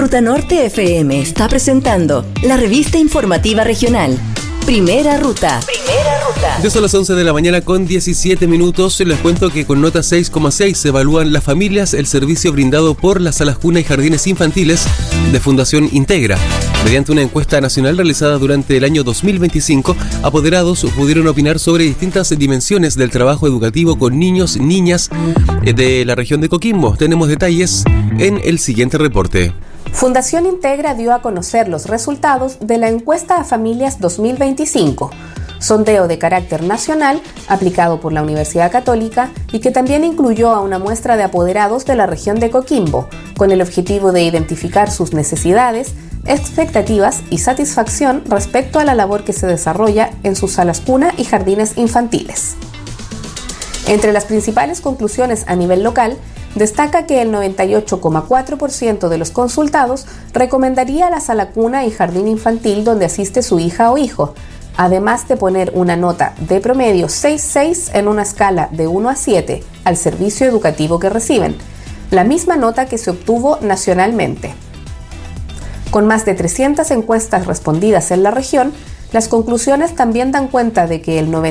Ruta Norte FM está presentando la revista informativa regional. Primera Ruta. Ya son las 11 de la mañana con 17 minutos. Les cuento que con nota 6,6 se evalúan las familias el servicio brindado por las salas cuna y jardines infantiles de Fundación Integra. Mediante una encuesta nacional realizada durante el año 2025, apoderados pudieron opinar sobre distintas dimensiones del trabajo educativo con niños y niñas de la región de Coquimbo. Tenemos detalles en el siguiente reporte. Fundación Integra dio a conocer los resultados de la encuesta a familias 2025, sondeo de carácter nacional aplicado por la Universidad Católica y que también incluyó a una muestra de apoderados de la región de Coquimbo, con el objetivo de identificar sus necesidades, expectativas y satisfacción respecto a la labor que se desarrolla en sus salas cuna y jardines infantiles. Entre las principales conclusiones a nivel local, destaca que el 98,4% de los consultados recomendaría la sala cuna y jardín infantil donde asiste su hija o hijo, además de poner una nota de promedio 6,6 en una escala de 1 a 7 al servicio educativo que reciben, la misma nota que se obtuvo nacionalmente. Con más de 300 encuestas respondidas en la región, las conclusiones también dan cuenta de que el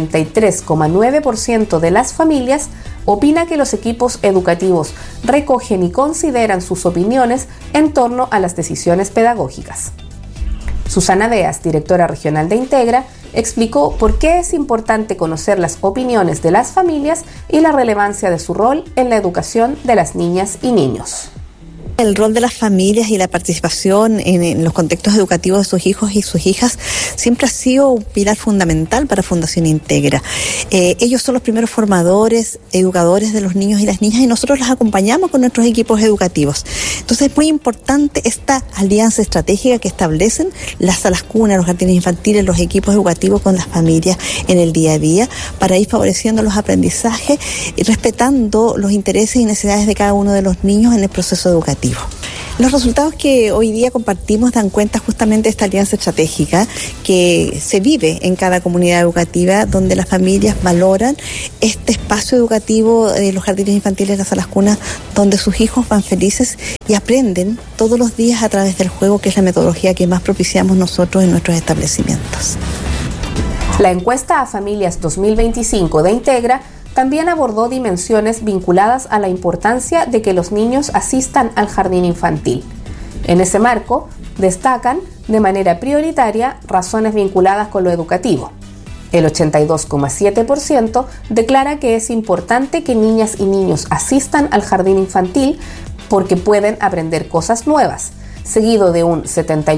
93,9% de las familias opina que los equipos educativos recogen y consideran sus opiniones en torno a las decisiones pedagógicas. Susana Beas, directora regional de Integra, explicó por qué es importante conocer las opiniones de las familias y la relevancia de su rol en la educación de las niñas y niños. El rol de las familias y la participación en los contextos educativos de sus hijos y sus hijas siempre ha sido un pilar fundamental para Fundación Integra. Ellos son los primeros formadores, educadores de los niños y las niñas y nosotros los acompañamos con nuestros equipos educativos. Entonces es muy importante esta alianza estratégica que establecen las salas cuna, los jardines infantiles, los equipos educativos con las familias en el día a día para ir favoreciendo los aprendizajes y respetando los intereses y necesidades de cada uno de los niños en el proceso educativo. Los resultados que hoy día compartimos dan cuenta justamente de esta alianza estratégica que se vive en cada comunidad educativa, donde las familias valoran este espacio educativo de los jardines infantiles, las salas cunas, donde sus hijos van felices y aprenden todos los días a través del juego, que es la metodología que más propiciamos nosotros en nuestros establecimientos. La encuesta a familias 2025 de Integra también abordó dimensiones vinculadas a la importancia de que los niños asistan al jardín infantil. En ese marco, destacan de manera prioritaria razones vinculadas con lo educativo. El 82,7% declara que es importante que niñas y niños asistan al jardín infantil porque pueden aprender cosas nuevas, seguido de un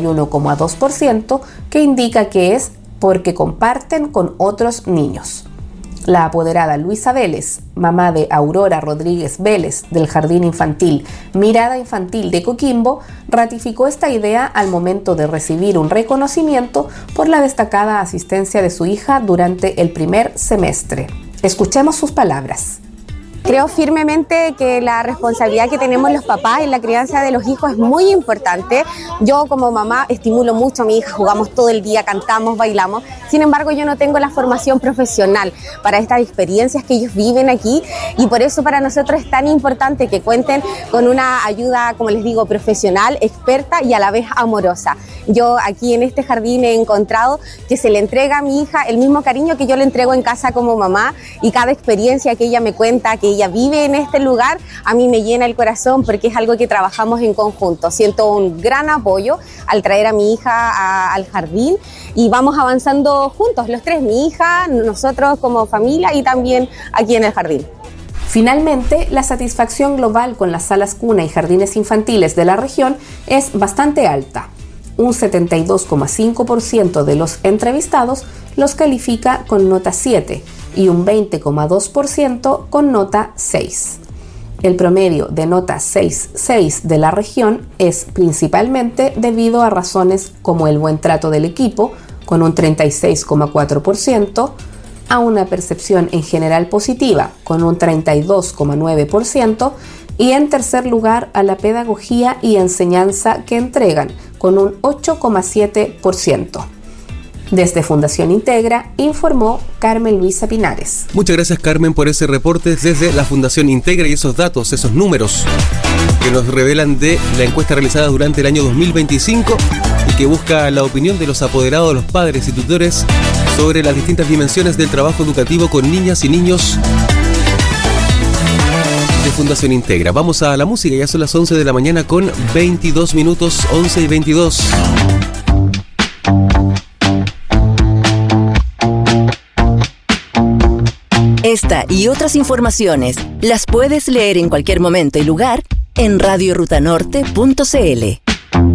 71,2% que indica que es porque comparten con otros niños. La apoderada Luisa Vélez, mamá de Aurora Rodríguez Vélez del Jardín Infantil Mirada Infantil de Coquimbo, ratificó esta idea al momento de recibir un reconocimiento por la destacada asistencia de su hija durante el primer semestre. Escuchemos sus palabras. Creo firmemente que la responsabilidad que tenemos los papás en la crianza de los hijos es muy importante. Yo como mamá estimulo mucho a mi hija, jugamos todo el día, cantamos, bailamos. Sin embargo, yo no tengo la formación profesional para estas experiencias que ellos viven aquí y por eso para nosotros es tan importante que cuenten con una ayuda, como les digo, profesional, experta y a la vez amorosa. Yo aquí en este jardín he encontrado que se le entrega a mi hija el mismo cariño que yo le entrego en casa como mamá y cada experiencia que ella me cuenta, que ella vive en este lugar, a mí me llena el corazón porque es algo que trabajamos en conjunto. Siento un gran apoyo al traer a mi hija al jardín y vamos avanzando juntos, los tres, mi hija, nosotros como familia y también aquí en el jardín. Finalmente, la satisfacción global con las salas cuna y jardines infantiles de la región es bastante alta. Un 72,5% de los entrevistados los califica con nota 7 y un 20,2% con nota 6. El promedio de nota 6,6 de la región es principalmente debido a razones como el buen trato del equipo, con un 36,4%, a una percepción en general positiva, con un 32,9%, y en tercer lugar a la pedagogía y enseñanza que entregan, con un 8,7%. Desde Fundación Integra, informó Carmen Luisa Pinares. Muchas gracias, Carmen, por ese reporte desde la Fundación Integra y esos datos, esos números que nos revelan de la encuesta realizada durante el año 2025 y que busca la opinión de los apoderados, los padres y tutores sobre las distintas dimensiones del trabajo educativo con niñas y niños de Fundación Integra. Vamos a la música, ya son las 11 de la mañana con 22 minutos, 11 y 22. Esta y otras informaciones las puedes leer en cualquier momento y lugar en radiorutanorte.cl.